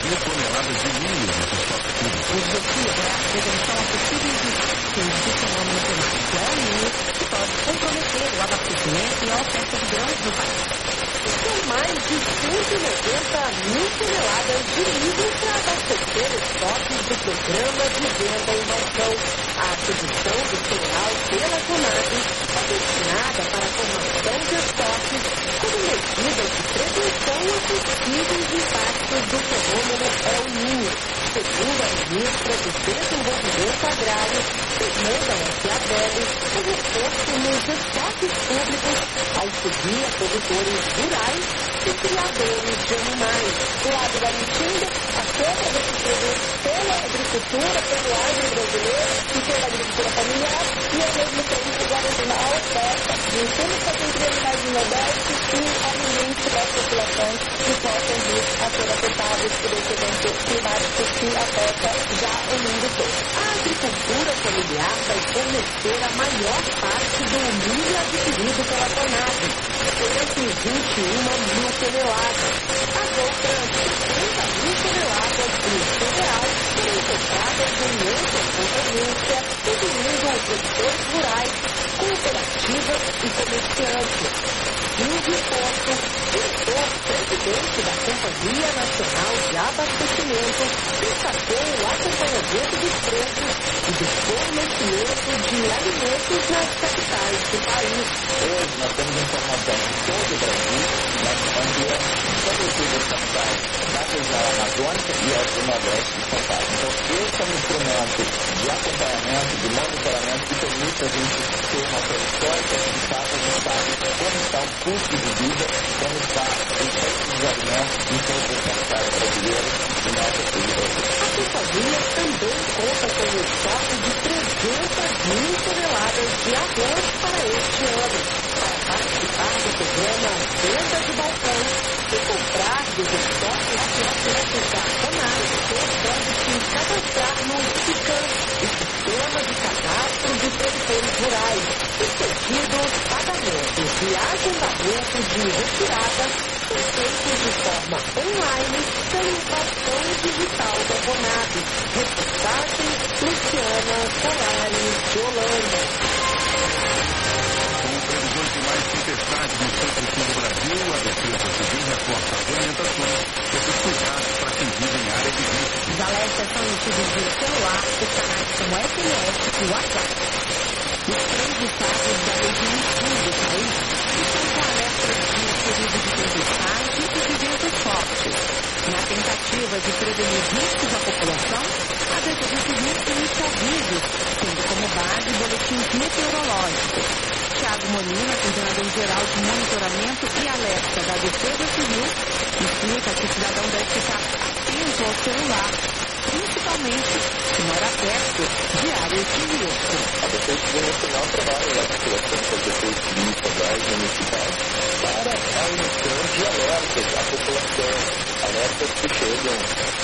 toneladas de milho nos estoques públicos. O objetivo é a prevenção a possíveis impactos do fenômeno climático El Niño, que pode comprometer o abastecimento e a oferta de grãos no país. São mais de 190 mil toneladas de milho para abastecer estoques do programa de venda em balcão. A aquisição do cereal pela Conab é destinada para a formação de estoques como medida de prevenção a possíveis impactos do fenômeno El Niño. Segundo a ministra do Desenvolvimento Agrário, Fernanda Maciavelli, o reforço nos estoques públicos auxilia produtores rurais e criadores de animais. Do lado da Mitinga, a compra desses produtos pela agricultura, pelo agro brasileiro e pela agricultura familiar e, ao mesmo tempo, garantindo a oferta de insumos para cumprir animais de Nordeste e alimentos das populações que possam vir a ser afetados por esse evento climático que afeta já o mundo todo. A agricultura familiar vai fornecer a maior parte do milho adquirido pela Conab, 121 mil toneladas. As outras 70 mil toneladas de cereal serão compradas em outra concorrência, incluindo produtores rurais, cooperativas e comerciantes. Silvio Porto, diretor-presidente da Companhia Nacional de Abastecimento, destacou o acompanhamento dos preços e do fornecimento de alimentos nas capitais do país. Hoje nós temos informação em todo o Brasil, nós estamos sobretudo as capitais da região amazônica e as do Nordeste de São Paulo. Então, esse é um instrumento de acompanhamento, de monitoramento que permite a gente ter uma trajetória de fato a gente sabe como está o custo de vida, como está o preço dos alimentos em todos os capitais brasileiros e nossa Brasil. A companhia também conta com o estoque de 300 mil toneladas de arroz para este ano. Para participar do programa Venda de Balcão e comprar dos estoques acessos da Conab, você deve se cadastrar no SICAM, o Sistema de Cadastro de Produtores Rurais. Os pedidos, pagamentos e agendamento de retirada são feitos de forma online pelo balcão digital da Conab. Reportagem Luciana Solares de Holanda. Com previsões de mais tempestades no centro-sul do Brasil, a Defesa Civil reforça as orientações e os cuidados para quem vive em área de risco. Os alertas são emitidos via celular por canais como SMS e WhatsApp. Os três estados da região sul do país estão com alertas de período de tempestade e de ventos fortes. Na tentativa de prevenir riscos à população, a Defesa Civil emite avisos, tendo como base boletins meteorológicos. Thiago Molina, coordenador-geral de monitoramento e alerta da Defesa Civil, explica que o cidadão deve ficar atento ao celular, principalmente se mora perto de áreas de risco. A Defesa Civil Nacional trabalha na articulação com as defesas civis estaduais e municipais para a emissão de alertas à população, alertas que chegam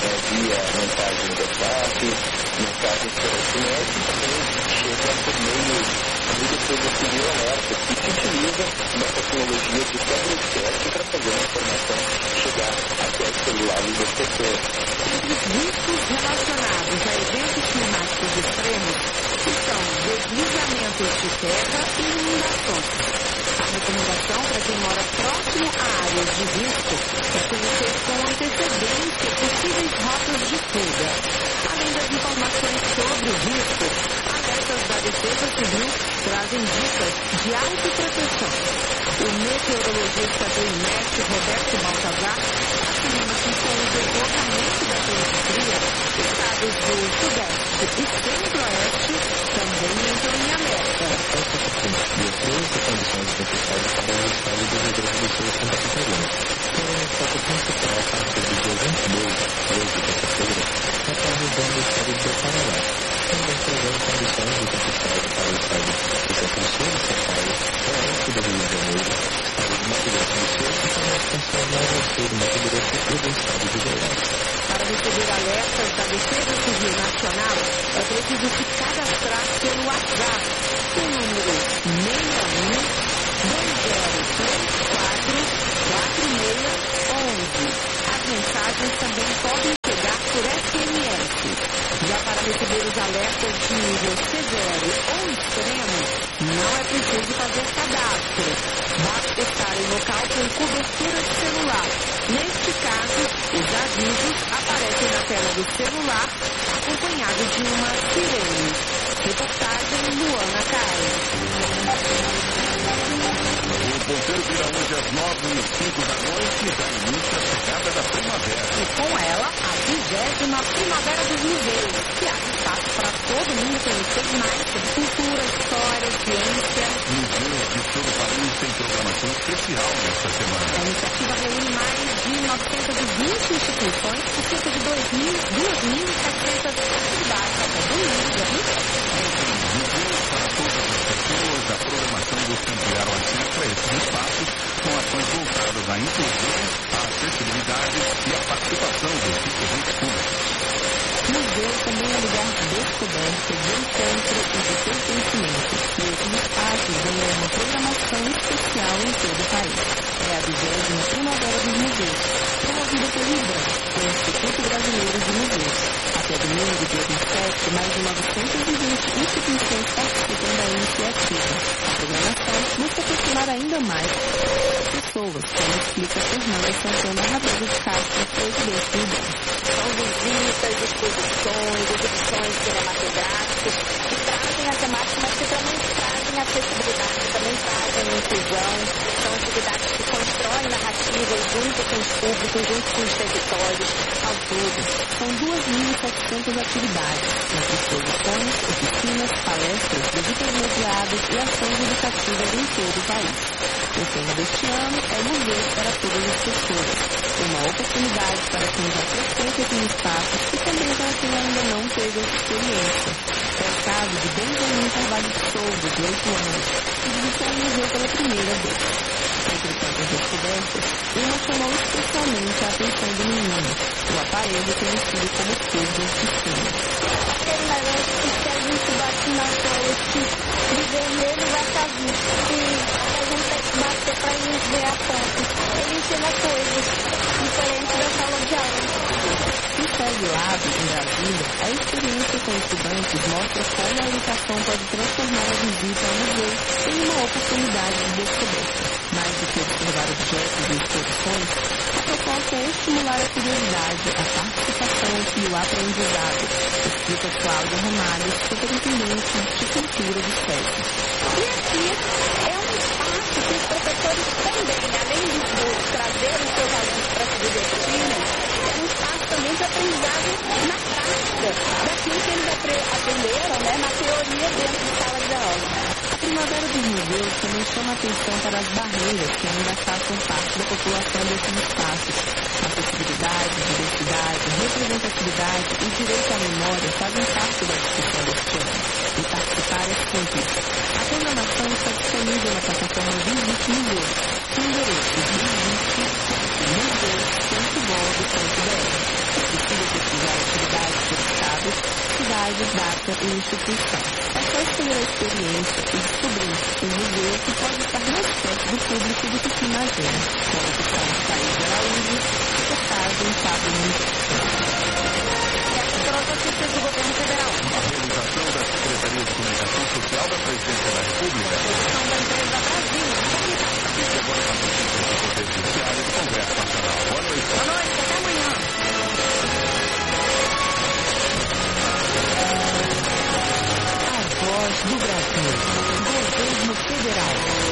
via mensagem de WhatsApp, mensagens pela SMS e também chegam por meio de Defesa Civil Alerta, que se utiliza da tecnologia de cyberspace para fazer a informação chegar até os celulares das pessoas. Entre os riscos relacionados a eventos climáticos extremos estão deslizamentos de terra e inundações. A recomendação para quem mora próximo a áreas de risco é conhecer com antecedência possíveis rotas de fuga. Além das informações sobre o risco, alertas da Defesa Civil trazem dicas de autoproteção. O meteorologista do INMET, Roberto Baltazar, afirma que com o deslocamento da frente-fria, estados do Sudeste e Centro-Oeste também entram em alerta. Essa frente-fria trouxe condições de tempestade para o estado do Rio Grande do Sul e Santa Catarina. Porém, o foco principal, a partir do dia 22, hoje, terça-feira, é para a região do estado do Paraná. Também trazendo condições de tempestade para o estado do Centro-Sul de São Paulo, oeste do Rio de Janeiro, estado do Mato Grosso do Sul e também a extensão mais ao sul do Mato Grosso e do estado de Goiás. Para receber alertas da Defesa Civil Nacional, é preciso se cadastrar pelo WhatsApp, o número 61 2034 4611. As mensagens também podem chegar nível severo ou extremo, não é preciso fazer cadastro. Basta estar em local com cobertura de celular. Neste caso, os avisos aparecem na tela do celular, acompanhado de uma sirene. Reportagem Luana Caio. O ponteiro vira hoje às 9h05 da noite e dá início à chegada da primavera. E com ela, a 20ª Primavera dos Museus, que abre espaço para todo mundo conhecer mais sobre cultura, história, ciência. Museus de todo o país têm programação especial nesta semana. A iniciativa reúne mais de 920 instituições e cerca de 2.700 atividades até domingo, dia 27. Museus para todas as pessoas, a programação busca ampliar o acesso a esses espaços com ações voltadas à inclusão, à acessibilidade e à participação dos concorrentes públicos. Museu também é lugar de descoberta, de encontro e de pertencimento. E esses espaços ganham uma programação especial em todo o país. É a 20ª Primavera dos Museus, promovida pelo IBRAM, o Instituto Brasileiro de Museus. Até domingo, dia 27, mais de 920 instituições participam da iniciativa. A programação busca aproximar ainda mais pessoas, como explica Fernanda Santana Rabeiro de Castro, presidente do IBRAM. São visitas, exposições, exibições cinematográficas que trazem a temática, mas que também trazem acessibilidade, também trazem inclusão. São atividades que constroem narrativas junto com os públicos, junto com os territórios. Ao todo, são 2.700 atividades, entre exposições, oficinas, palestras, visitas mediadas e ações educativas em todo o país. O tema deste ano é Museu para Todas as Pessoas, uma oportunidade para quem já frequenta aquele espaço e também para quem ainda não teve essa experiência. É o caso de Benjamin Carvalho de Souza, de 8 anos, que visitou o museu pela primeira vez. Entre tantas descobertas, uma chamou especialmente a atenção do menino, o aparelho conhecido como Curva de Cima. Aquele negócio que a gente bate na tela, que de vermelho vai estar visto, e a gente tem que bater para a gente ver a foto. Ele ensina coisas diferentes da sala de aula. No SESI Lab, em Brasília, a experiência com estudantes mostra como a educação pode transformar a visita ao museu em uma oportunidade de descoberta. Mais do que observar objetos e exposições, a proposta é estimular a curiosidade, a participação e o aprendizado, explica Cláudia Ramalho, superintendente de cultura do SESI. E aqui é um espaço que os professores também, além de trazer os seus alunos para se divertirem, é um espaço também de aprendizagem na prática, daquilo que eles aprenderam, né, na teoria dentro de sala de aula. A Primavera dos Museus também chama atenção para as barreiras que ainda afastam parte da população desses espaços. Acessibilidade, diversidade, representatividade e direito à memória fazem parte da discussão deste ano. E participar é simples. A programação está disponível na plataforma Visite Museus, com endereço visite.museu.gov.br. É possível pesquisar atividades por estados, cidades, data e instituição. É só escolher a experiência e descobrir um museu que pode estar mais perto do público do que se imagina. Com a opção de País de Araújo, reportagem Pablo Muniz. Essas foram as notícias do governo federal. Uma realização da Secretaria de Comunicação Social da Presidência da República. Produção da empresa Brasil. E agora as notícias do Poder Judiciário do Congresso Nacional. Boa noite. Boa noite, até amanhã. A Voz do Brasil. Governo Federal.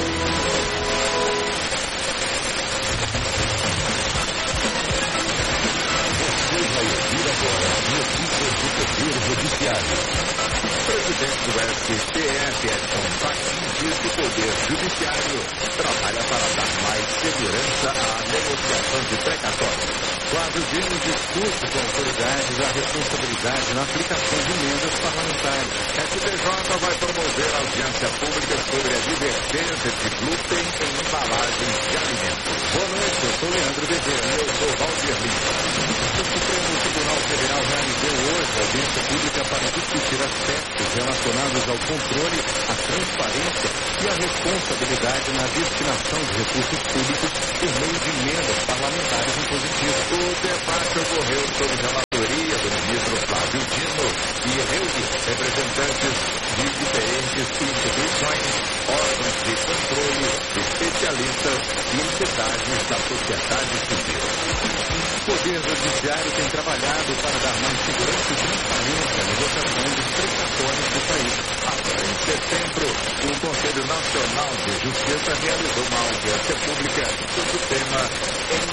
Você vai ouvir agora notícias do Poder Judiciário. O presidente do STF, Edson Fachin, diz que o Poder Judiciário trabalha para dar mais segurança à negociação de precatórios. Quadro Dino discute com autoridades a responsabilidade na aplicação de emendas parlamentares. STJ vai promover audiência pública sobre a advertência de glúten em embalagens de alimentos. Boa noite, eu sou Leandro Bezerra e eu sou Valdir Lima. O Supremo Tribunal Federal realizou hoje a audiência pública para discutir aspectos relacionados ao controle, à transparência e à responsabilidade na destinação de recursos públicos por meio de emendas parlamentares impositivas. O debate ocorreu sob relatoria do ministro Flávio Dino e reuniu representantes Judiciário tem trabalhado para dar mais segurança e transparência à negociação dos precatórios do país. Agora, em setembro, o Conselho Nacional de Justiça realizou uma audiência pública sobre o tema em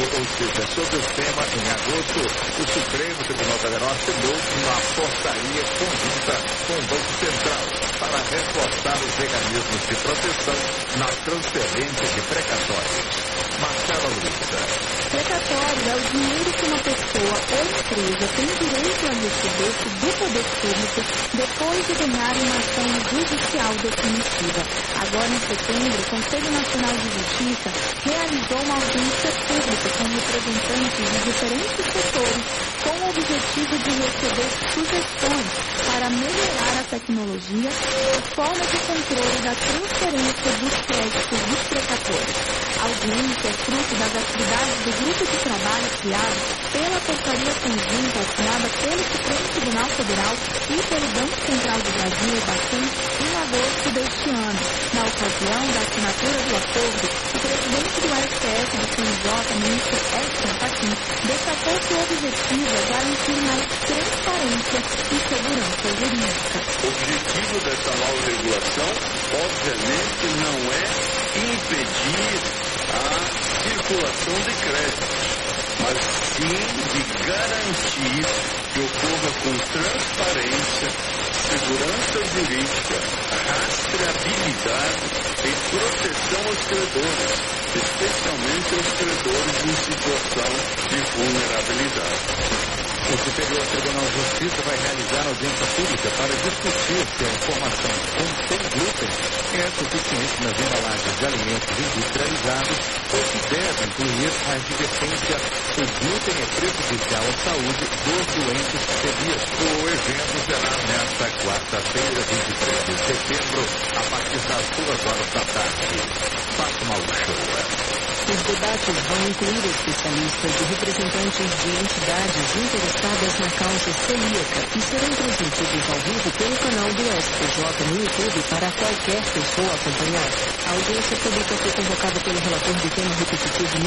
agosto, o Supremo Tribunal Federal assinou uma portaria conjunta com o Banco Central para reforçar os mecanismos de proteção na transferência de precatórios. Marcela Luiza. Precatório é o dinheiro que uma pessoa ou empresa tem direito a receber do poder público depois de ganhar uma ação judicial definitiva. Agora, em setembro, o Conselho Nacional de Justiça realizou uma audiência pública com representantes de diferentes setores com o objetivo de receber sugestões para melhorar a tecnologia e a forma de controle da transferência dos créditos dos precatórios. A audiência é fruto das atividades do grupo de trabalho criado pela portaria conjunta assinada pelo Supremo Tribunal Federal e pelo Banco Central do Brasil, Bacen, em agosto deste ano. Na ocasião da assinatura do acordo, o presidente do STF do CNJ, ministro Edson Fachin, destacou que o objetivo é garantir mais transparência e segurança jurídica. O objetivo dessa nova regulação, obviamente, não é impedir a circulação de créditos, mas sim de garantir que ocorra com transparência, segurança jurídica, rastreabilidade e proteção aos credores, especialmente aos credores em situação de vulnerabilidade. O Superior Tribunal de Justiça vai realizar audiência pública para discutir se a informação contém glúten é suficiente nas embalagens de alimentos industrializados ou se deve incluir a advertência que o glúten é prejudicial à saúde dos doentes celíacos. O evento será nesta quarta-feira, 23 de setembro, a partir das 2 horas da tarde. Fátima Uchoa. Os debates vão incluir especialistas e representantes de entidades interessadas na causa celíaca e serão transmitidos ao vivo pelo canal do STJ no YouTube para qualquer pessoa acompanhar. A audiência pública foi convocada pelo relator do tema repetitivo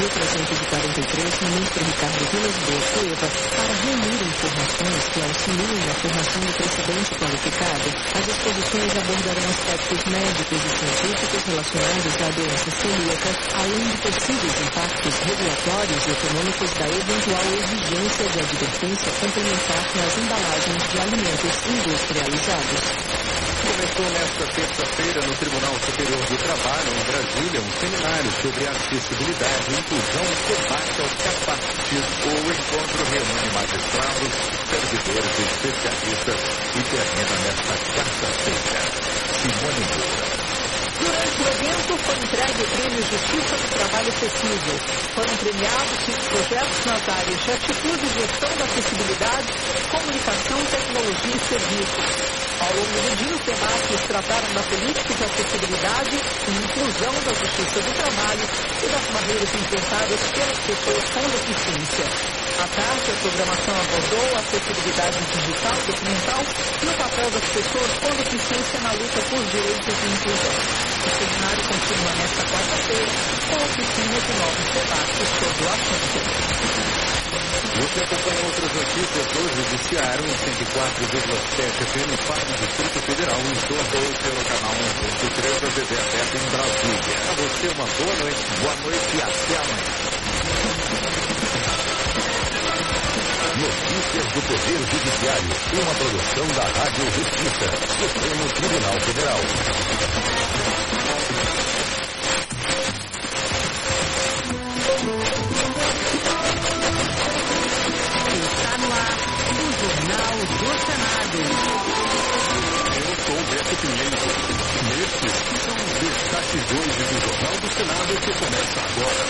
1343, ministro Ricardo Vilas Boas Cueva, para reunir informações que auxiliem na formação do precedente qualificado. As exposições abordarão aspectos médicos e científicos relacionados à doença celíaca, além de possíveis impactos regulatórios e econômicos da eventual exigência de advertência complementar nas embalagens de alimentos industrializados. Começou nesta terça-feira no Tribunal Superior do Trabalho, em Brasília, um seminário sobre acessibilidade, inclusão e combate aos capacitismos. O encontro reúne magistrados, servidores e especialistas e termina nesta quarta-feira. Simone Moura. Durante o evento, foi entregue o Prêmio Justiça do Trabalho Acessível. Foram premiados 5 projetos nas áreas de atitude e gestão da acessibilidade, comunicação, tecnologia e serviços. Ao longo do dia, os debates trataram da política de acessibilidade e inclusão da justiça do trabalho e das barreiras enfrentadas pelas pessoas com deficiência. À tarde, a programação abordou a acessibilidade digital documental e o papel das pessoas com deficiência na luta por direitos e inclusão. O seminário continua nesta quarta-feira com oficinas e novos debates sobre o assunto. Você acompanha outras notícias do Judiciário em 104,7 FM para o Distrito Federal em torno Pelo canal 1.3 da TV aberta em Brasília. A você uma boa noite. Boa noite e até amanhã. Notícias do Poder Judiciário. Uma produção da Rádio Justiça. Supremo Tribunal Federal. Está no ar o Jornal do Senado. Eu sou Beto Pinheiro. Estes são os destaques de hoje do Jornal do Senado que começa agora.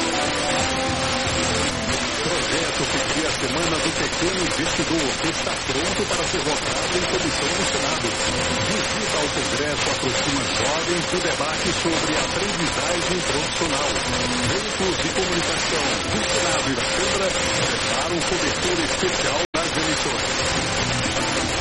Projeto que cria a Semana do Pequeno Investidor está pronto para ser votado em comissão do Senado. Visita ao Congresso aproxima jovens do debate sobre aprendizagem profissional. Veículos de comunicação do Senado e da Câmara preparam cobertura especial das eleições.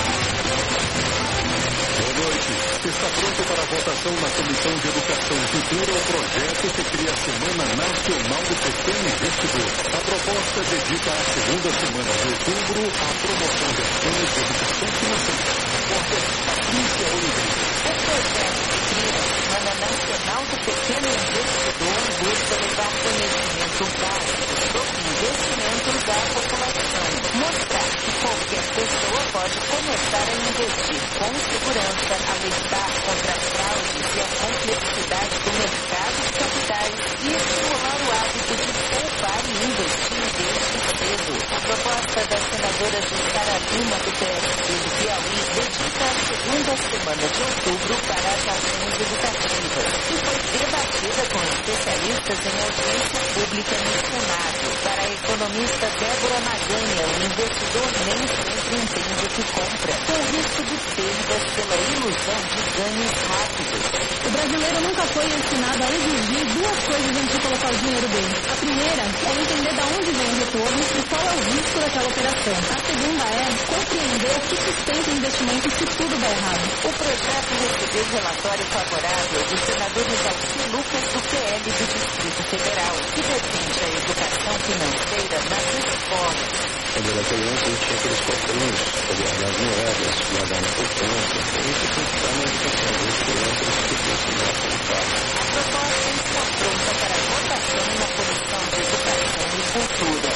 Boa noite. Está pronto para a votação na Comissão de Educação, Cultura cobertura ao projeto que cria a Semana Nacional do Pequeno Investidor. A proposta dedica a segunda semana de outubro à promoção de ações de educação financeira. Repórter Patrícia Oliveira. O projeto que cria a Semana Nacional do Pequeno Investidor busca levar conhecimento básico sobre investimentos à população, mostrar que qualquer pessoa pode começar a investir com segurança, alertar contra fraudes e a complexidade do mercado de capitais e estimular o hábito de poupar e investir desde cedo. A proposta da senadora Jussara Lima do PSB do Piauí dedica a segunda semana de outubro para as ações educativas e foi debatida com especialistas em audiência pública no Senado. Para a economista Débora Maganha, o investidor nem sempre entende o que compra, com risco de perdas pela ilusão de ganhos rápidos. O brasileiro nunca foi ensinado a exigir duas coisas antes de colocar o dinheiro dele. A primeira é entender de onde vem o retorno e qual é o risco daquela operação. A segunda é compreender o que sustenta o investimento se tudo der errado. O projeto recebeu relatório favorável do senador Isalci Lucas do PL do Distrito Federal, que defende a educação financeira nas escolas. Quando era criança, a gente tinha aqueles cofrinhos para guardar as moedas, guardar na poupança. A gente tem que estar na educação das crianças que precisam apontar. A proposta está pronta para votação na Comissão de Educação e Cultura.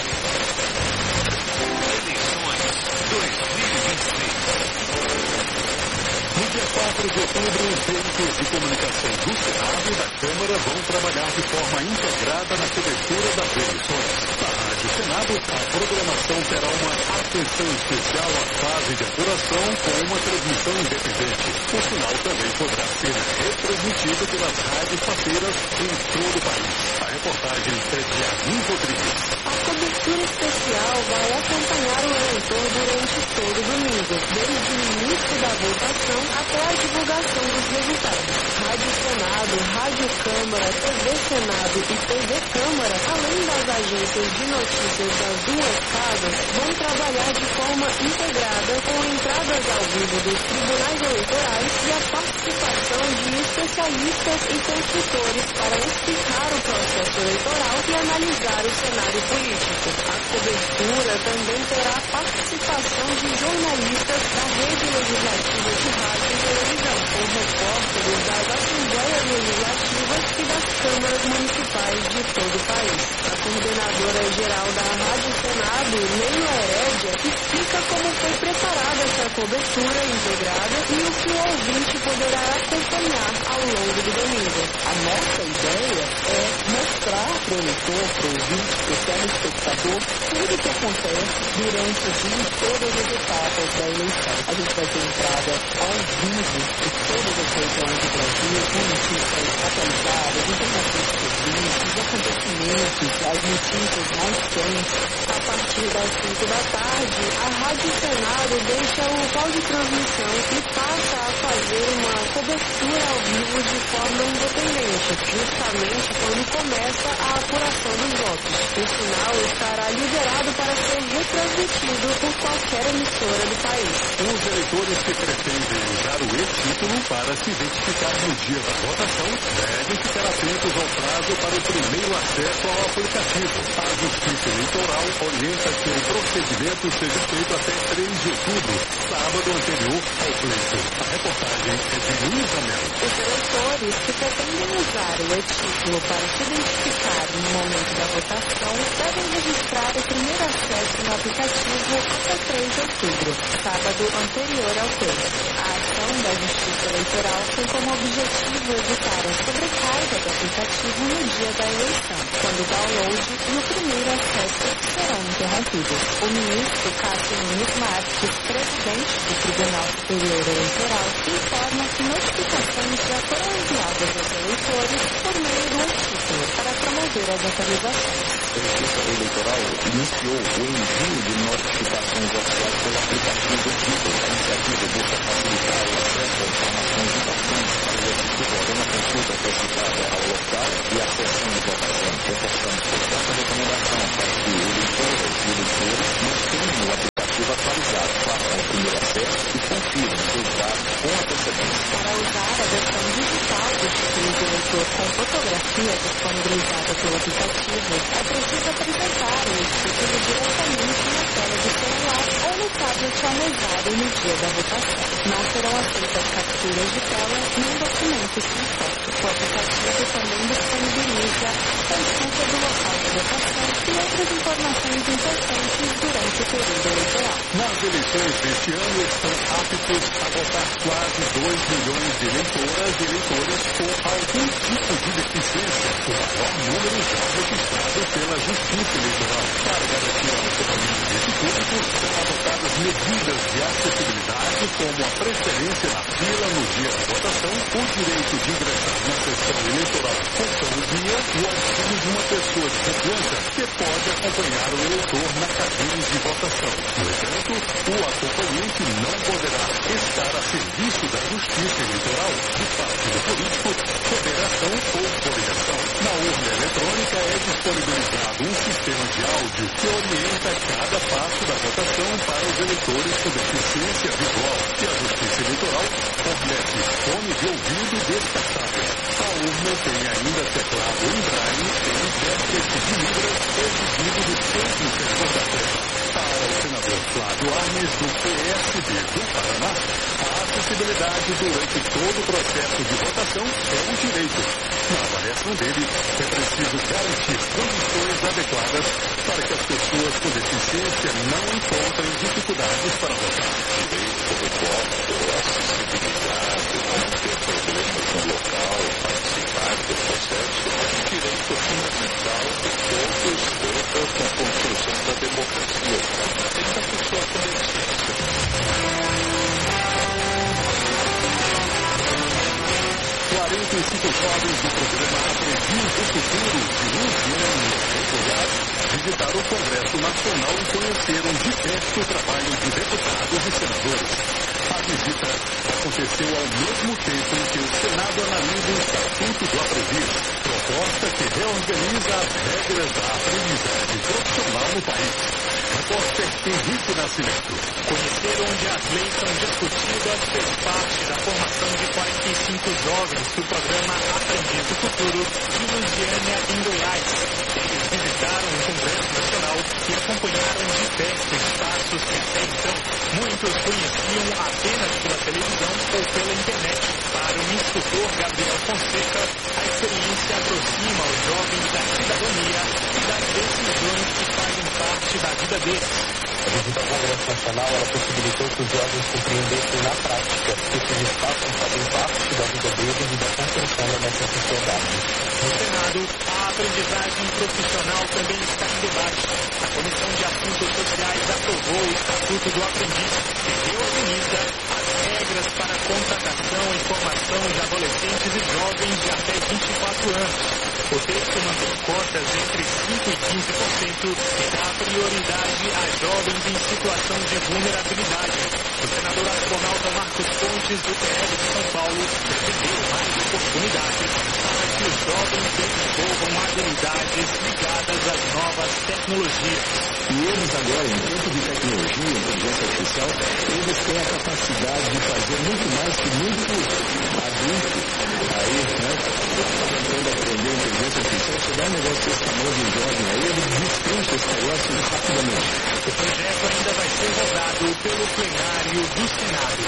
Eleições 2026. No dia 4 de outubro, os veículos de comunicação do Senado e da Câmara vão trabalhar de forma integrada na cobertura das eleições. Na Rádio Senado, a programação terá uma atenção especial à fase de apuração com uma transmissão independente. O sinal também poderá ser retransmitido pelas rádios parceiras em todo o país. A reportagem é de Armin Rodrigues. A cobertura especial vai acompanhar o eleitor durante todo o domingo, desde o início da votação até a divulgação dos resultados. Rádio Senado, Rádio Câmara, TV Senado e TV Câmara, além das agências de notícias das duas casas, vão trabalhar de forma integrada com entradas ao vivo dos tribunais eleitorais e a participação de especialistas e consultores para explicar o processo eleitoral e analisar o cenário político. A cobertura também terá a participação de jornalistas da rede legislativa de rádio e televisão, com repórteres das Assembleias Legislativas e das câmaras municipais de todo o país. A coordenadora geral da Rádio Senado, Leila Herédia, explica como foi preparada essa cobertura integrada e o que o ouvinte poderá acompanhar ao longo do domingo. A nossa ideia é mostrar para o eleitor, para o ouvinte, para o telespectador, tudo o que acontece durante o dia e todas as etapas da eleição. A gente vai ter entrada ao vivo de todas as regiões do Brasil, com notícias atualizadas, informações sobre os acontecimentos, as notícias mais quentes. A partir das 5 da tarde, a Rádio Senado deixa o pau de transmissão e passa a fazer uma cobertura ao vivo de forma independente, justamente quando começa a apuração dos votos. O sinal estará liberado para ser retransmitido por qualquer emissora do país. Os eleitores que pretendem usar o e-título para se identificar no dia da votação devem ficar atentos ao prazo para o primeiro acesso ao aplicativo. A Justiça Eleitoral orienta que o procedimento seja feito até 3 de outubro, sábado anterior ao pleito. A reportagem é de Luísa Melo. Os eleitores que pretendem usar o e-título para se identificar no momento da votação devem registrar o primeiro acesso no aplicativo até 3 de outubro, sábado anterior ao pleito. A ação da Justiça Eleitoral tem como objetivo evitar a sobrecarga do aplicativo no dia da eleição, quando o download e o primeiro acesso serão interrompidos. O ministro Cássio Nunes Marques, presidente do Tribunal Superior Eleitoral, informa que notificações já foram enviadas aos eleitores por meio do e-título para promover as atualizações. A Justiça Eleitoral iniciou o envio de notificações oficiais pelo aplicativo do título. A iniciativa busca facilitar o acesso a informações importantes para o executivo, uma consulta antecipada ao local e a sessão de votação. Reforçamos, portanto, a recomendação para que eleitoras e eleitores mantenham o aplicativo atualizado, façam o primeiro acesso e confiram seus dados com antecedência. Para usar a versão digital do título de eleitor necessário no dia da votação. Não serão aceitas capturas de tela nem documentos com foto. O aplicativo também disponibiliza consulta do local da votação e outras informações importantes durante o período eleitoral. Nas eleições deste ano estão aptos a votar quase 2 milhões de eleitoras e eleitores com algum tipo de deficiência, o maior número já registrado pela Justiça Eleitoral. Para garantir a autonomia desse público, são adotadas medidas de acessibilidade, como a preferência na fila no dia da votação, o direito de ingressar na sessão eleitoral contando o dia e o auxílio de uma pessoa de confiança que pode acompanhar o eleitor na cabine de votação. No entanto, o acompanhante não poderá estar a serviço da Justiça Eleitoral, de partido político, federação ou coligação. Na urna eletrônica é disponibilizado um sistema de áudio que orienta cada passo da votação para os eleitores com deficiência visual, e a Justiça Eleitoral fornece fone de ouvido descartável. A urna tem ainda teclado em braille e intérprete de Libras exigido do Centro Servidor da Terra. Para o senador Flávio Arnes, do PSD do Paraná, a acessibilidade durante todo o processo de votação é um direito. Na avaliação dele, é preciso garantir condições adequadas para que as pessoas com deficiência não encontrem dificuldades para votar. Direito do voto, acessibilidade, não ter problemas no local, participar do processo, é um direito fundamental de todos na construção da democracia. Tem da pessoa com deficiência. 45 jovens do programa Aprendiz do Futuro de Lusiane e Goiás visitaram o Congresso Nacional e conheceram de perto o trabalho de deputados e senadores. A visita aconteceu ao mesmo tempo em que o Senado analisa o Estatuto do Aprendiz, proposta que reorganiza as regras da aprendizagem profissional no país. Repórter Henrique Nascimento. Conhecer onde as leis são discutidas fez parte da formação de 45 jovens do programa Aprendiz do Futuro de Lusiânia, em Goiás. Eles visitaram o Congresso Nacional e acompanharam de perto espaços que até então muitos conheciam apenas pela televisão ou pela internet. Para o instrutor Gabriel Fonseca, a experiência aproxima os jovens da cidadania e das decisões que fazem parte da vida deles. A visita ao Congresso Nacional possibilitou que os jovens compreendessem na prática que esses espaços fazem parte da vida deles e da construção da nossa sociedade. No Senado, a aprendizagem profissional também está em debate. A Comissão de Assuntos Sociais aprovou o Estatuto do Aprendiz, que reorganiza as regras para a contratação e formação de adolescentes e jovens de até 24 anos. O texto mantém cotas entre 5% e 15% e dá prioridade a jovens em situação de vulnerabilidade. O senador astronauta Marcos Pontes, do PL de São Paulo, defendeu mais oportunidades para que os jovens desenvolvam habilidades ligadas às novas tecnologias. E eles agora, em tempo de tecnologia e inteligência artificial, eles têm a capacidade de fazer muito mais que muito adulto aí, né? Tentando aprender inteligência artificial, você dá um negócio desse tamanho de um jovem aí, ele destrincha esse negócio rapidamente. O projeto ainda vai ser votado pelo plenário do Senado.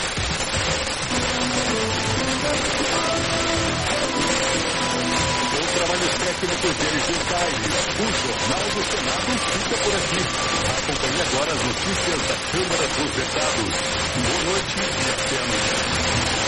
Os trabalhos técnicos de Eliseu Caires, o Jornal do Senado fica por aqui. Acompanhe agora as notícias da Câmara dos Deputados. Boa noite e até amanhã.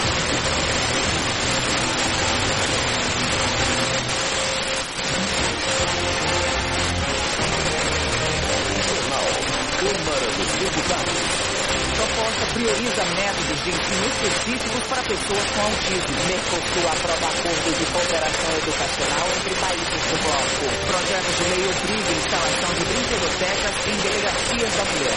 Câmara dos Deputados. Proposta prioriza métodos de ensino específicos para pessoas com autismo. Mercosul aprova acordo de cooperação educacional entre países do bloco. Projeto de lei obriga a instalação de brinquedotecas em delegacias da mulher.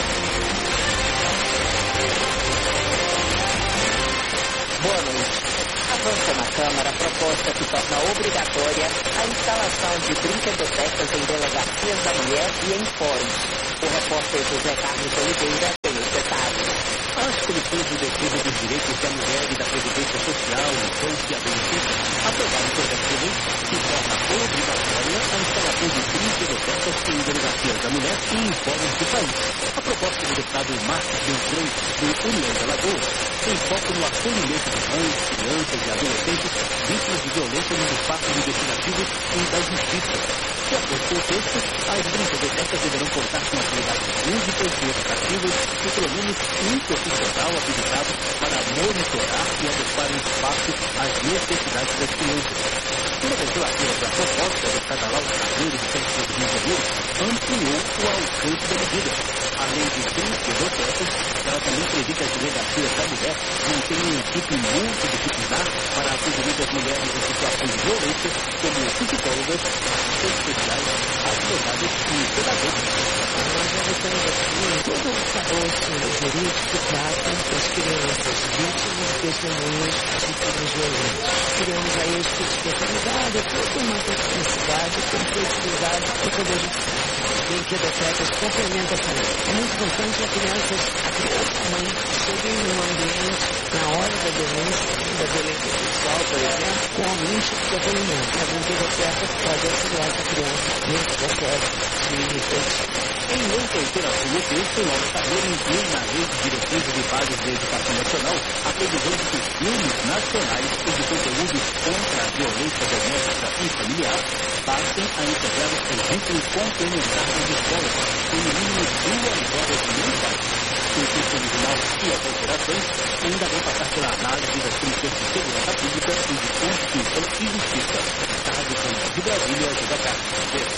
Boa noite. Avança na Câmara a proposta que torna obrigatória a instalação de brinquedotecas em delegacias da mulher e em fóruns. O repórter José Carlos Oliveira tem os detalhes. As comissões de defesa dos direitos da mulher e da previdência social, infância e adolescência aprovaram o projeto de lei que torna obrigatória a instalação de brinquedotecas em delegacias da mulher e em fóruns do país. A proposta do deputado Marcos Beltrão, do União da Lagoa, tem foco no acolhimento de mães, crianças e adolescentes vítimas de violência nos espaços investigativos e da justiça. De acordo com o texto, as brincadeiras deverão contar com atividades lúdicas e educativas e pelo menos um profissional habilitado para monitorar e adequar o espaço às necessidades das crianças. Uma das relatoras da proposta, a deputada Laura Carneiro, do Centro do Rio de Janeiro, ampliou o alcance da medida. Além de 32 processos, ela também prevê que as delegacias da mulher mantenham uma equipe multidisciplinar para atendimento das mulheres em situações de violência, como psicólogas, assistentes sociais, advogados e pedagogos. Nós já temos aqui todo o arcabouço jurídico que trata das crianças vítimas e testemunhas de crimes violentos. Criamos aí a escuta especializada, toda uma complexidade, complexidade do Poder Judiciário. Em que decretos complementa a família. É muito importante a criança, a mãe, chegue num ambiente, na hora da denúncia, da violência sexual, por exemplo, com algum tipo de acolhimento. A brincadeira certa pode auxiliar a criança nesse processo de reflexão. Em outra alteração do texto, Laura Carneiro inclui na Lei de Diretrizes e Bases da Educação Nacional a previsão de que filmes nacionais e de conteúdos contra a violência doméstica e familiar passem a integrar o currículo complementar das escolas, com no mínimo 2 horas mensais. O texto original e as alterações ainda vão passar pela análise das comissões de segurança pública e de Constituição e Justiça. Da Rádio Câmara de Brasília, José Carlos Oliveira.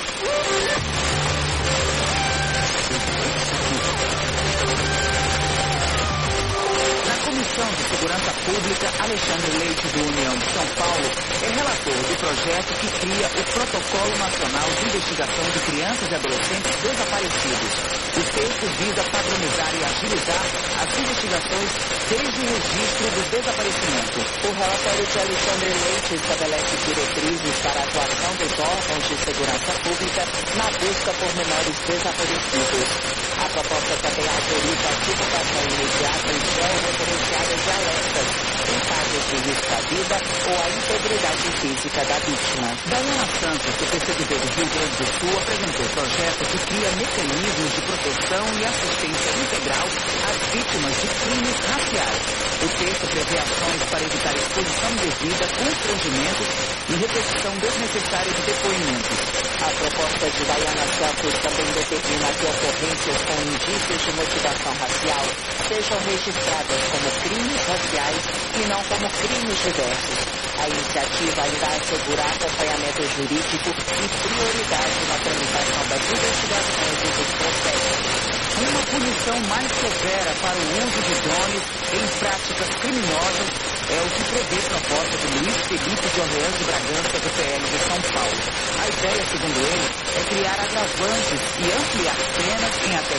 Comissão de Segurança Pública, Alexandre Leite, do União de São Paulo, é relator do projeto que cria o Protocolo Nacional de Investigação de Crianças e Adolescentes Desaparecidos. O texto visa padronizar e agilizar as investigações desde o registro do desaparecimento. O relatório de Alexandre Leite estabelece diretrizes para a atuação dos órgãos de segurança pública na busca por menores desaparecidos. A proposta também autoriza a divulgação imediata e georreferenciada de alertas em casos de risco à vida ou à integridade física da vítima. Daiana Santos, do PCdoB do Rio Grande do Sul, apresentou o projeto que cria mecanismos de proteção e assistência integral às vítimas de crimes raciais. O texto prevê ações para evitar exposição indevida, constrangimento e repetição desnecessária de depoimentos. A proposta de Daiana Santos também determina que ocorrências com indícios de motivação racial sejam registradas como crimes raciais e não como crimes diversos. A iniciativa ainda assegura acompanhamento jurídico e prioridade na tramitação das investigações e dos processos. Uma punição mais severa para o uso de drones em práticas criminosas é o que prevê a proposta de Luiz Felipe de Orleans de Bragança, do PL de São Paulo. A ideia, segundo ele, é criar agravantes e ampliar penas em até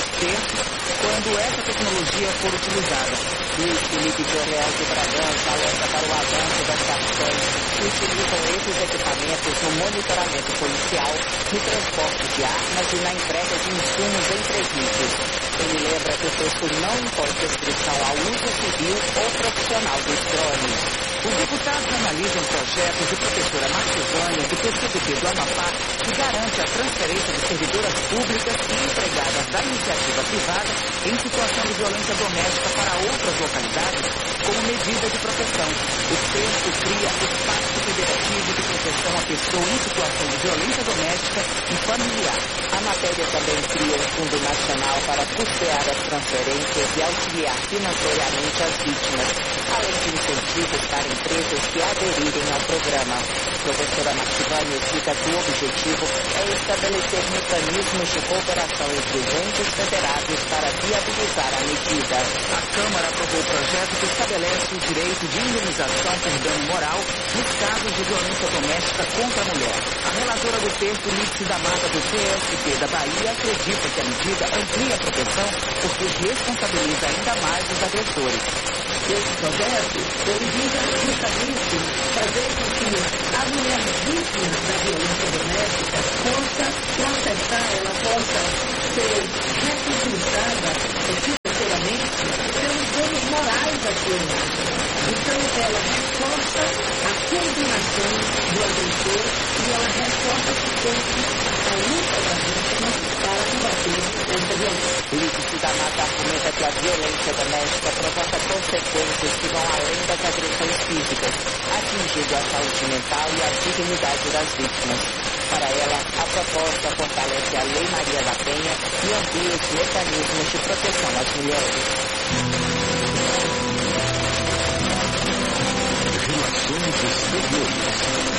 2/3 quando essa tecnologia for utilizada. Luiz Felipe de Orleans de Bragança alerta para o avanço das facções que utilizam esses equipamentos no monitoramento policial, no transporte de armas e na entrega de insumos em presídios. Ele lembra que o texto não impõe restrição ao uso civil ou profissional dos drones. Os deputados analisam projetos de professora Marcesânia, do PCdoB do Amapá, que garante a transferência de servidoras públicas e empregadas da iniciativa privada em situação de violência doméstica para outras localidades, como medida de proteção. O texto cria o Pacto Federativo de Proteção à Pessoa em Situação de Violência Doméstica e Familiar. A matéria também cria um Fundo Nacional para custear as transferências e auxiliar financeiramente as vítimas, além de incentivos para empresas que aderirem ao programa. Professora Marcesânia explica que o objetivo é estabelecer mecanismos de cooperação entre os entes federados para viabilizar a medida. A Câmara aprovou o projeto que estabelece o direito de indenização por dano moral nos casos de violência doméstica contra a mulher. A relatora do texto, Lídice da Mata, do PSP da Bahia, acredita que a medida amplia a proteção porque responsabiliza ainda mais os agressores. Esse projeto, ele visa justamente fazer com que a mulher vítima da violência doméstica possa processar, ela possa ser recompensada financeiramente pelos danos morais acionados. Então, ela reforça a combinação do agressor e ela reforça, portanto, a luta da vítima para combater essa violência. Lídice da Mata argumenta que a violência doméstica provoca consequências que vão além das agressões físicas, atingindo a saúde mental e a dignidade das vítimas. Para ela, a proposta fortalece a Lei Maria da Penha e amplia os mecanismos de proteção às mulheres. Relações Exteriores.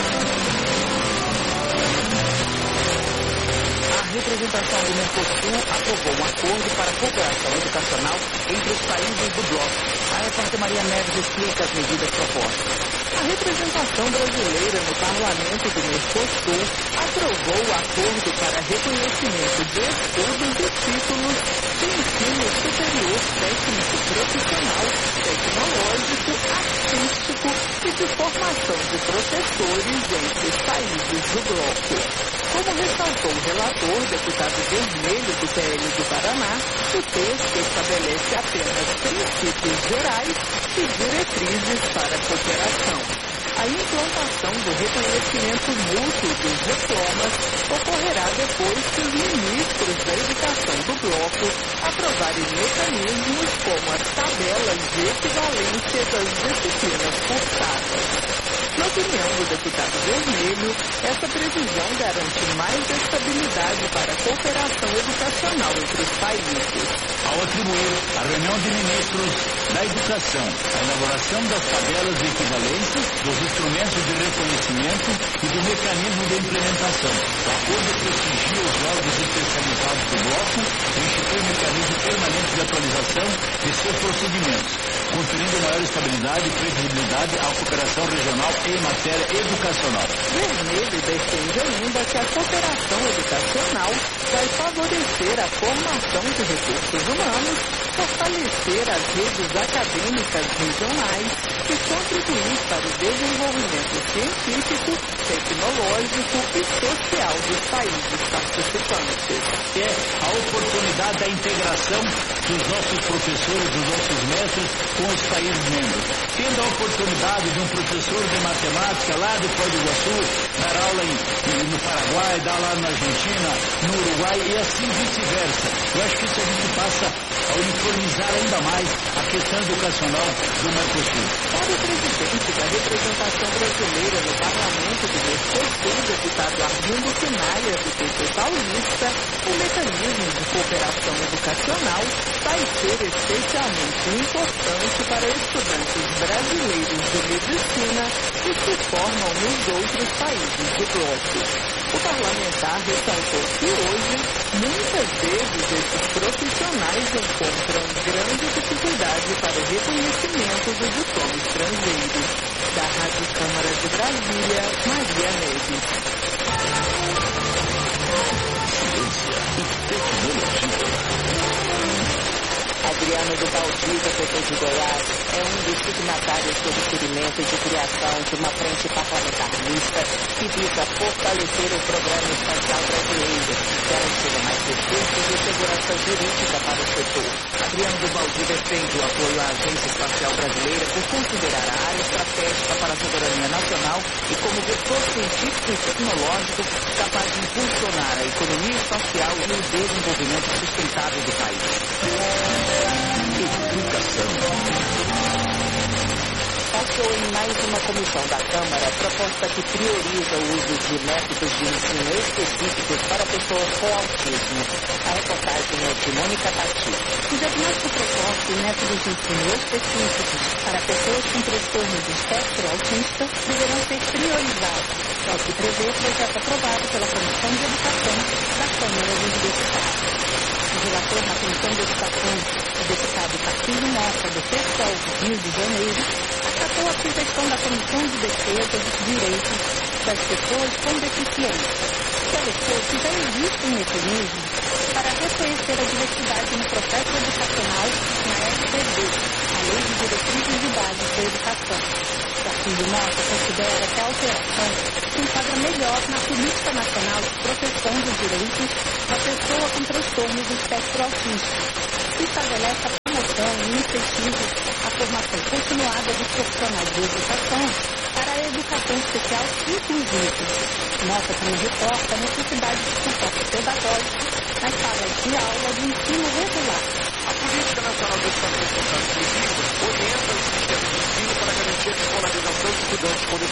A representação do Mercosul aprovou um acordo para a cooperação educacional entre os países do bloco. A repórter Maria Neves explica as medidas propostas. A representação brasileira no parlamento do Mercosul aprovou o acordo para reconhecimento de estudos e títulos de ensino superior técnico profissional, tecnológico, artístico e de formação de professores entre os países do bloco. Como ressaltou o relator, deputado Vermelho do PL do Paraná, o texto estabelece apenas princípios gerais e diretrizes para a cooperação. A implantação do reconhecimento mútuo dos diplomas ocorrerá depois que os ministros da educação do bloco aprovarem mecanismos como as tabelas de equivalência das disciplinas cursadas. Na opinião do deputado Vermelho, essa previsão garante mais estabilidade para a cooperação educacional entre os países. Ao atribuir à reunião de ministros da educação a elaboração das tabelas de equivalência, dos instrumentos de reconhecimento e do mecanismo de implementação, o acordo prestigia os órgãos especializados do bloco e institui um mecanismo permanente de atualização de seus procedimentos, conferindo maior estabilidade e previsibilidade à cooperação regional em matéria educacional. Vermelho defende ainda que a cooperação educacional vai favorecer a formação de recursos humanos, fortalecer as redes acadêmicas regionais e contribuir para o desenvolvimento científico, tecnológico e social dos países participantes. É a oportunidade da integração dos nossos professores, dos nossos mestres com os países membros. Tendo a oportunidade de um professor de matemática lá do Foz do Iguaçu dar aula no Paraguai, dar aula na Argentina, no Uruguai e assim vice-versa. Eu acho que isso a gente passa a uniformizar ainda mais a questão educacional do Mercosul. Para o presidente da representação brasileira no parlamento do Mercosul, deputado Arlindo Quinaia, do PT Paulista, o mecanismo de cooperação educacional vai ser especialmente importante para estudantes brasileiros de medicina que se formam nos outros países do bloco. O parlamentar ressaltou que hoje, muitas vezes, esses profissionais encontram grande dificuldade para o reconhecimento do diploma estrangeiro. Da Rádio Câmara de Brasília, Maria Neves. Ciência e tecnologia. Adriano do Valdívia, PT de Goiás, é um dos signatários do requerimento de criação de uma frente parlamentar mista que visa fortalecer o Programa Espacial Brasileiro, garantindo mais recursos e segurança jurídica para o setor. Adriano do Valdívia defende o apoio à Agência Espacial Brasileira por considerar a área estratégica para a soberania nacional e como vetor científico e tecnológico capaz de impulsionar a economia espacial e o desenvolvimento sustentável do país. Educação. Passou em mais uma comissão da Câmara a proposta que prioriza o uso de métodos de ensino específicos para pessoas com autismo. A reportagem é de Mônica Tati. O diagnóstico precoce e métodos de ensino específicos para pessoas com transtorno de espectro autista deverão ser priorizados. É o que prevê o projeto aprovado pela Comissão de Educação da Câmara dos Deputados. O relator na Comissão de Educação, o deputado Tarcísio Mota, do PSOL do Rio de Janeiro, acatou a sugestão da Comissão de Defesa dos Direitos das Pessoas com Deficiência, que alertou que já existe um mecanismo para reconhecer a diversidade no processo educacional na LDB, a Lei de Diretrizes e Bases da Educação. Tarcísio Mota considera que a alteração se enquadra melhor na Política Nacional de Proteção dos Direitos da Pessoa com Transtorno do Espectro Autista, que estabelece a promoção e incentivo à formação continuada dos profissionais de educação para a educação especial inclusiva. Mota também reporta a necessidade de suporte pedagógico nas salas de aula de ensino regular,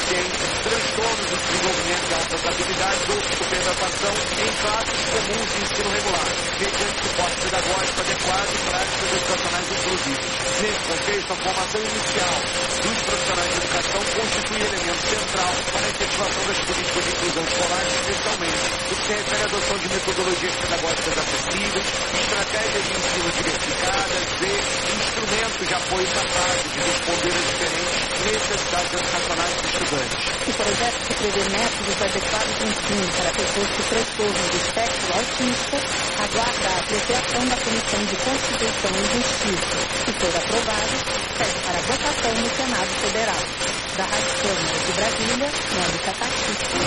deficientes, transtornos do desenvolvimento de altas habilidades ou superdotação em classes comuns de ensino regular, mediante suporte pedagógico adequado e práticas educacionais inclusivas. Nesse contexto, a formação inicial dos profissionais de educação constitui elemento central para a efetivação das políticas de inclusão escolar, especialmente no que se refere à adoção de metodologias pedagógicas acessíveis, estratégias de ensino diversificadas e instrumentos de apoio capazes de responder às diferentes necessidades educacionais dos estudantes. O projeto que prevê métodos adequados de ensino para pessoas com transtorno do espectro autista aguarda a apreciação da Comissão de Constituição e Justiça. Se for aprovado, segue para votação no Senado Federal. Da Rádio Câmara de Brasília, Mônica Tati.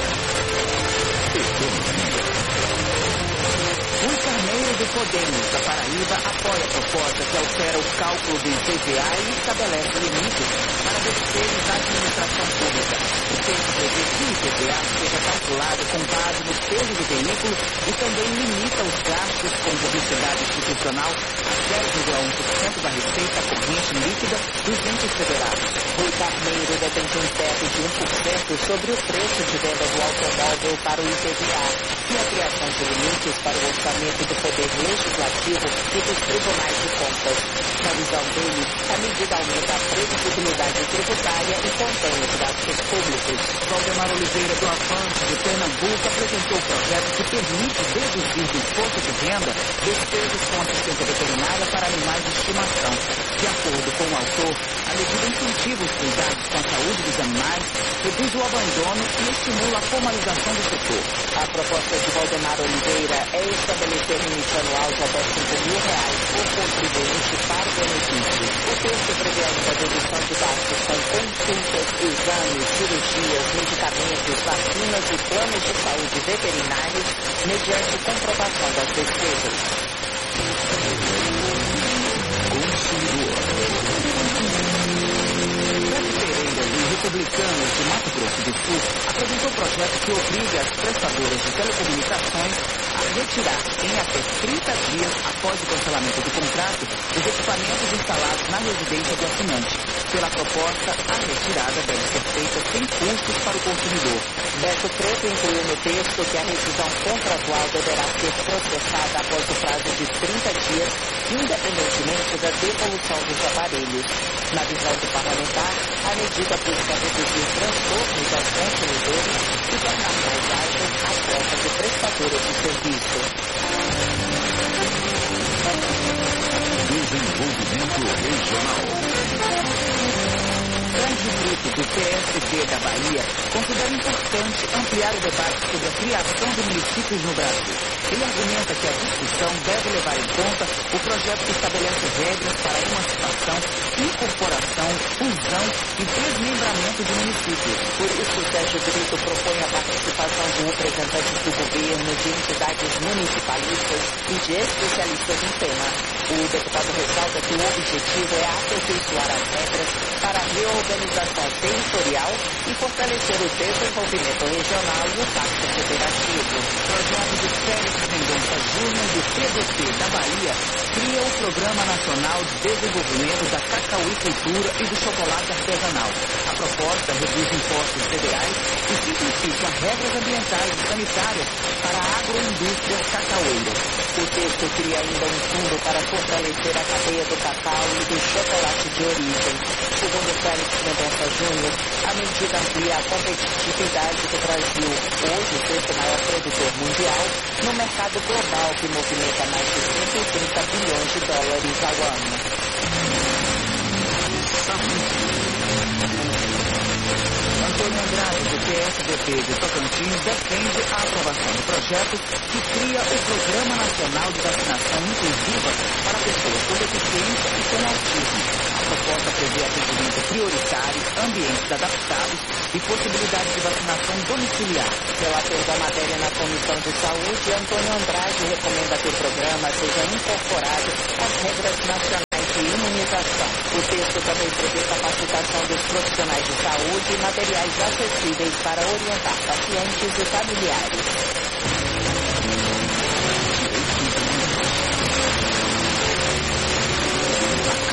Rui Carneiro do Podemos, da Paraíba, apoia a proposta que altera o cálculo do IPVA e estabelece limites para despesas da administração pública. O texto prevê que o IPVA seja calculado com base no peso do veículo e também limita os gastos com publicidade institucional a 0,1% da receita corrente líquida dos entes federados. Rui Carneiro defende um teto de 1% sobre o preço de venda do automóvel para o IPVA e a criação de limites para o orçamento do Poder Legislativo e dos Tribunais de Contas. Na visão dele, a medida aumenta a previsibilidade tributária e contém os gastos públicos. Valdemar Oliveira, do Avante de Pernambuco, apresentou o projeto que permite deduzir do imposto de renda despesas com assistência veterinária para animais de estimação. De acordo com o autor, a medida incentiva os cuidados com a saúde dos animais, reduz o abandono e estimula a formalização do setor. A proposta de Valdemar Oliveira é estabelecer limite anual de até R$5.000 por contribuinte para o benefício. O texto prevê ainda a dedução de gastos com consultas, exames, cirurgias, medicamentos, vacinas e planos de saúde veterinários mediante comprovação das despesas. Republicanos de Mato Grosso do Sul apresentou um projeto que obriga as prestadoras de telecomunicações a retirar em até 30 dias após o cancelamento do contrato os equipamentos instalados na residência do assinante. Pela proposta, a retirada deve ser feita sem custos para o consumidor. Beto Preto incluiu no texto que a rescisão contratual deverá ser processada após o prazo de 30 dias, independentemente da devolução dos aparelhos. Na visão do parlamentar, a medida busca reduzir transtornos aos consumidores e tornar mais ágil a troca de prestadoras de serviço. Desenvolvimento regional. Grande Brito, do PSB da Bahia, considera importante ampliar o debate sobre a criação de municípios no Brasil. Ele argumenta que a discussão deve levar em conta o projeto que estabelece regras para a emancipação, incorporação, fusão e desmembramento de municípios. Por isso, Sérgio Brito propõe a participação de representantes do governo, de entidades municipalistas e de especialistas no tema. O deputado ressalta que o objetivo é aperfeiçoar as regras para a reorganização territorial e fortalecer o desenvolvimento regional e o pacto federativo. O projeto de Félix Mendonça Júnior, do PDT da Bahia, cria o Programa Nacional de Desenvolvimento da Cacauicultura e do Chocolate Artesanal. A proposta reduz impostos federais e simplifica regras ambientais e sanitárias para a agroindústria cacaueira. O texto cria ainda um fundo para fortalecer a cadeia do cacau e do chocolate de origem. Segundo Félix Mendonça Júnior, a medida amplia a competitividade do Brasil, hoje o sexto maior produtor mundial, no mercado global que movimenta mais de 130 bilhões de dólares ao ano. Antônio Andrade, do PSDB de Tocantins, defende a aprovação do projeto que cria o Programa Nacional de Vacinação Inclusiva para pessoas com deficiência e com autismo. A proposta prevê atendimento prioritário, ambientes adaptados e possibilidade de vacinação domiciliar. Relator da matéria na Comissão de Saúde, Antônio Andrade recomenda que o programa seja incorporado às regras nacionais de imunização. O texto também prevê capacitação dos profissionais de saúde e materiais acessíveis para orientar pacientes e familiares. A Câmara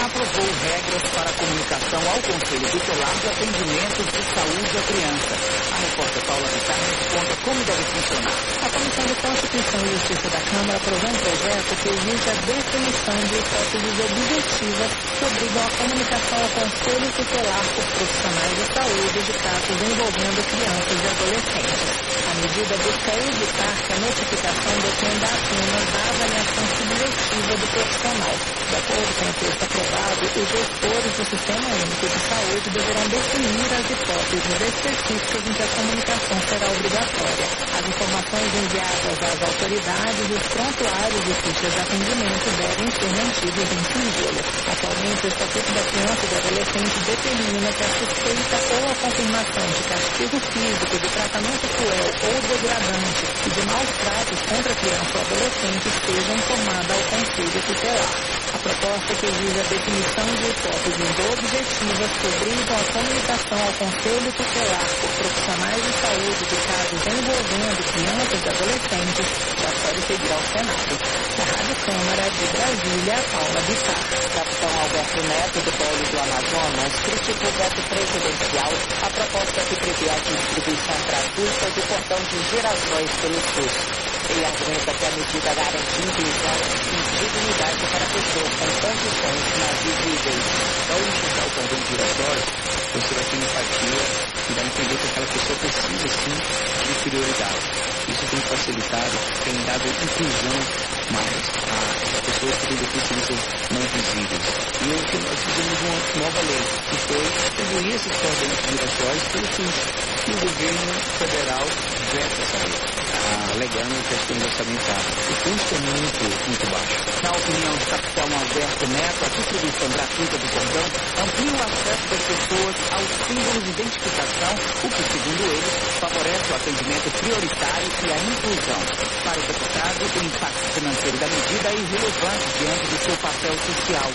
aprovou regras para a comunicação ao Conselho Tutelar de Atendimentos de Saúde à Criança. A repórter Paula Vittar nos conta como deve funcionar. A Comissão de Constituição e Justiça da Câmara aprovou um projeto que exige a definição de hipóteses objetivas que obrigam a comunicação ao Conselho Tutelar por profissionais de saúde de casos envolvendo crianças e adolescentes. A medida busca evitar que a notificação dependa apenas da avaliação subjetiva do profissional. De acordo com o texto aprovado, os gestores do Sistema Único de Saúde deverão definir as hipóteses específicas em que a comunicação será obrigatória. As informações enviadas às autoridades e os prontuários e fichas de atendimento devem ser mantidos em sigilo. Atualmente, o Estatuto da Criança e do Adolescente determina que a suspeita ou a confirmação de castigo físico, de tratamento cruel ou degradante e de maus tratos contra criança ou adolescente seja informada ao Conselho Tutelar. A proposta que exige a definição de hipóteses objetivas que obrigam a comunicação ao Conselho Tutelar por profissionais de saúde de casos envolvendo crianças e adolescentes já pode seguir ao Senado. Da Rádio Câmara de Brasília, Paula Vittar. Capitão Alberto Neto, do Polo do Amazonas, criticou o veto presidencial a proposta que prevê a distribuição gratuita do cordão de gerações pelo SUS. Ele argumenta que a medida garante inclusão e dignidade para pessoas com condições mais visíveis. Ao enxergar o cordão giratório, você vai ter empatia e vai entender que aquela pessoa precisa, sim, de prioridade. Isso tem facilitado, tem dado inclusão mais a pessoas que têm deficiências não visíveis. E o que nós fizemos uma nova lei, que foi distribuir esses cordões giratórios pelo SUS. E o governo federal veta essa lei, alegando questões orçamentárias. O custo é muito baixo. Na opinião do capitão Alberto Neto, a distribuição gratuita do cordão amplia o acesso das pessoas aos símbolos de identificação, o que, segundo ele, favorece o atendimento prioritário e a inclusão. Para o deputado, o impacto financeiro da medida é irrelevante diante do seu papel social.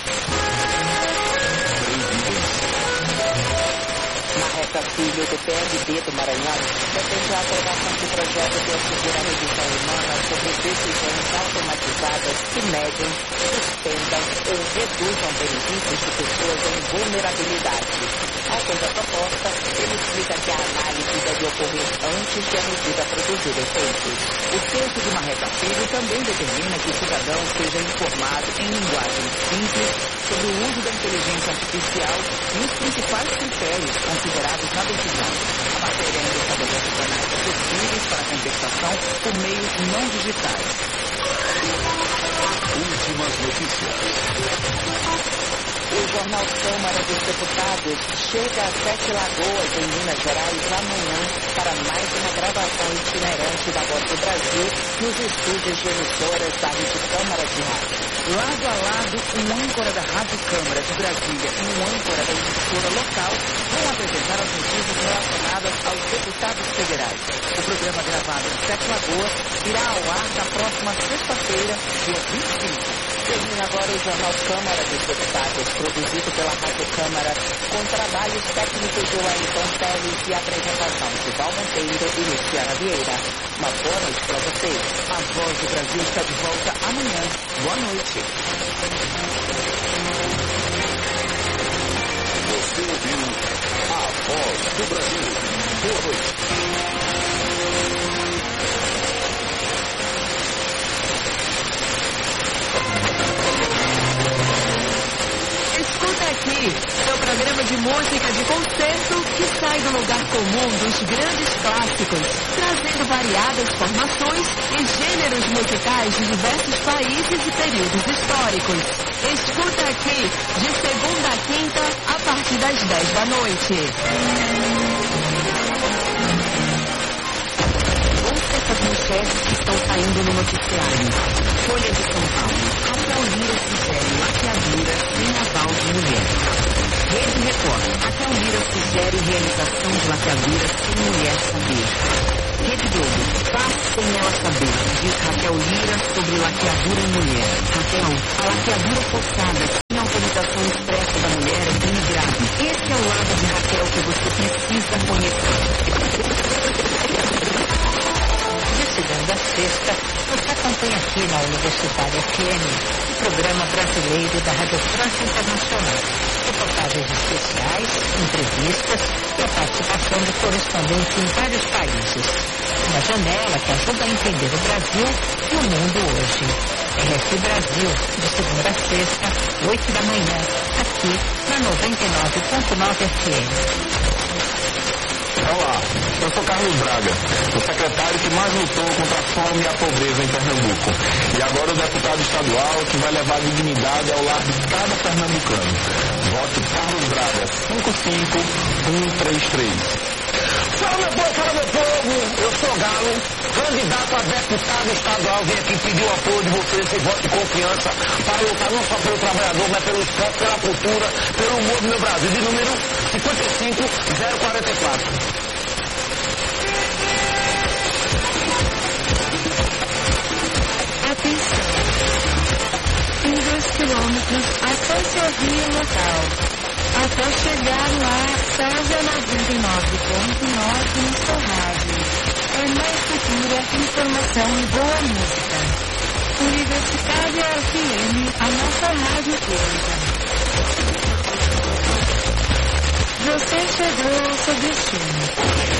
Marreca Filho, do PSB do Maranhão, defende a aprovação do projeto que assegura a revisão humana sobre decisões automatizadas que medem, suspendam ou reduzam benefícios de pessoas em vulnerabilidade. Ao fazer a proposta, ele explica que a análise deve ocorrer antes de a medida produzir efeitos. O texto de Marreca Filho também determina que o cidadão seja informado em linguagem simples sobre o uso da inteligência artificial e os principais critérios considerados na decisão. A matéria ainda estabelece canais acessíveis para a contestação por meios não digitais. Últimas notícias. O jornal Câmara dos Deputados chega a 7 Lagoas, em Minas Gerais, amanhã, para mais uma gravação itinerante da Voz do Brasil nos estúdios de emissoras da Rede Câmara de Rádio. Lado a lado, um âncora da Rádio Câmara de Brasília e um âncora da emissora local vão apresentar as notícias relacionadas aos deputados federais. O programa gravado em 7 Lagoas irá ao ar na próxima sexta-feira, dia 25. Termina agora o Jornal Câmara dos Deputados, produzido pela Rádio Câmara, com trabalhos técnicos de Wellington Teles e apresentação de Val Monteiro e Luciana Vieira. Uma boa noite para você. A Voz do Brasil está de volta amanhã. Boa noite. Você ouviu a Voz do Brasil. Boa noite. Escuta aqui, seu programa de música de concerto que sai do lugar comum dos grandes clássicos, trazendo variadas formações e gêneros musicais de diversos países e períodos históricos. Escuta aqui, de segunda a quinta, a partir das 10 da noite. Ouça essas manchetes que estão saindo no noticiário. Folha de São Paulo. Raquel Lira sugere laqueadura sem aval de mulher. Rede Record. Raquel Lira sugere realização de laqueadura sem mulher saber. Rede Globo. Faz sem ela saber. Diz Raquel Lira sobre laqueadura em mulher. Raquel, a laqueadura forçada sem autorização expressa da mulher é crime grave. Esse é o lado de Raquel que você precisa conhecer. De segunda a sexta, você acompanha aqui na Universitária FM, o programa brasileiro da Rádio França Internacional. Reportagens especiais, entrevistas e a participação de correspondentes em vários países. Uma janela que ajuda a entender o Brasil e o mundo hoje. RF Brasil, de segunda a sexta, 8 da manhã, aqui na 99.9 FM. Olá, eu sou Carlos Braga, o secretário que mais lutou contra a fome e a pobreza em Pernambuco. E agora o deputado estadual que vai levar dignidade ao lar de cada pernambucano. Vote Carlos Braga, 55133. Fala meu povo, eu sou Galo, candidato a deputado estadual, vim aqui pedir o apoio de vocês, esse voto de confiança, para lutar não só pelo trabalhador, mas pelo esporte, pela cultura, pelo humor do meu Brasil, de número 55044. Atenção! Em 2 quilômetros, acesse o rio local. Até chegar lá, salve a 99.9 no seu rádio. É mais cultura, informação e boa música. Universitária FM, a nossa rádio pública. Você chegou ao seu destino.